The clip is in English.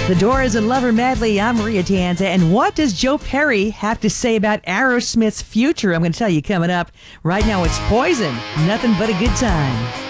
The Doors and Lover Medley. I'm Maria Tanza. And what does Joe Perry have to say about Aerosmith's future? I'm going to tell you coming up. Right now, it's Poison. Nothing but a good time.